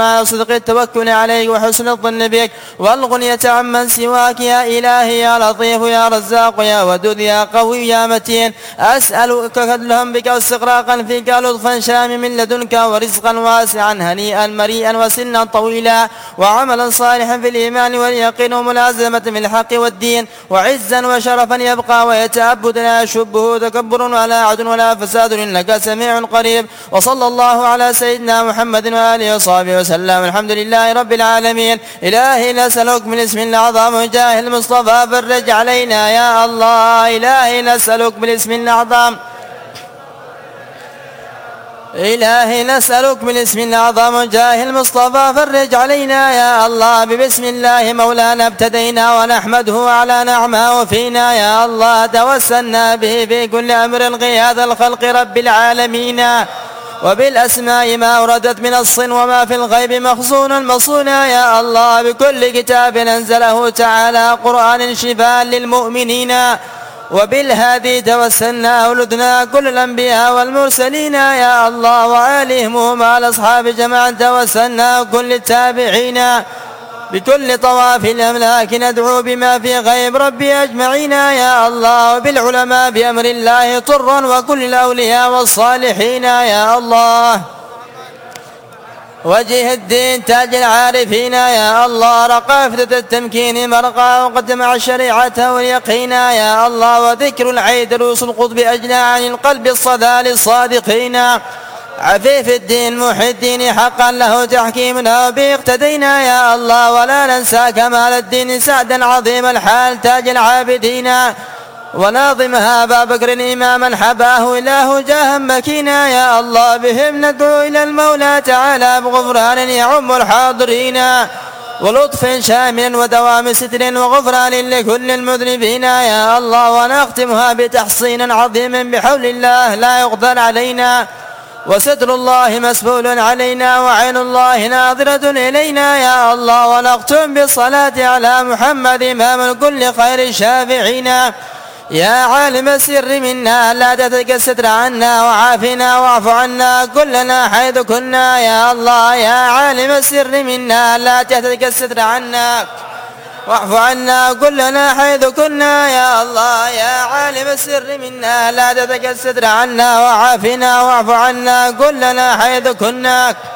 على صدق التوكل عليك وحسن الظن بك والغنية عمن سواك يا إلهي يا لطيف يا رزاق يا ودود يا قوي يا متين. أسألك كدلهم بك واستغراقا فيك لطفا شام من لدنك ورزقا واسعا هنيئا مريئا وسنا طويلا وعملا صالحا في الإيمان واليقين وملازمة في الحق والدين وعزا وشرفا يبقى ويتأبد لا يشبه تكبر ولا عد ولا فساد إنك سميع قريب. وصلى الله على سيدنا محمد وآله وصحبه وسلم. الحمد لله رب العالمين. إلهي نسألك من اسم الأعظم وجاه المصطفى فرج علينا يا الله. إلهي نسألك بالاسم الأعظم إلهي نسألك بالاسم الأعظم وجاه المصطفى فرج علينا يا الله. ببسم الله مولانا ابتدينا ونحمده على نعمه وفينا يا الله. توسلنا به في كل أمر غياث الخلق رب العالمين. وبالأسماء ما وردت من الصن وما في الغيب مخزون مصونا يا الله. بكل كتاب أنزله تعالى قرآن شفاء للمؤمنين. وبالهادي توسلنا ولدنا كل الأنبياء والمرسلين يا الله وآلهم ومع الأصحاب جمعا توسلنا كل التابعين. بكل طواف الأملاك ندعو بما في غيب ربي أجمعين يا الله. وبالعلماء بأمر الله طرا وكل الأولياء والصالحين يا الله. وجه الدين تاج العارفين يا الله. رقافة التمكين مرقى وقد مع الشريعة واليقين يا الله. وذكر العيد رؤوس القطب أجنى عن القلب الصدى للصادقين. عفيف الدين محي الدين حقا له تحكيمنا وبه اقتدينا يا الله. ولا ننسى كمال الدين سعدا عظيم الحال تاج العابدين. وناظمها أبا بكر إماما حباه إله جاها مكينا يا الله. بهم ندعو إلى المولى تعالى بغفران يعم الحاضرين ولطف شامل ودوام ستر وغفران لكل المذنبين يا الله. ونختمها بتحصين عظيم بحول الله لا يقدر علينا. وستر الله مسبول علينا وعين الله ناظرة إلينا يا الله. ونختم بالصلاة على محمد إمام كل خير الشافعين. يا عالم السر منا لا تترك الستر عنا وعافنا واعف عنا كلنا حيث كنا يا الله. يا عالم السر منا لا تترك الستر عنا واعف عنا كلنا حيث كنا يا الله. يا عالم السر منا لا تترك الستر عنا وعافنا واعف عنا كلنا حيث كنا.